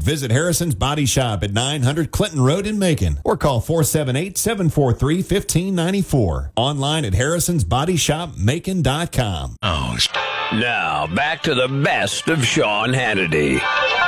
visit Harrison's Body Shop at 900 Clinton Road in Macon or call 478-743-1594. Online at harrisonsbodyshopmacon.com. Now, back to the best of Sean Hannity.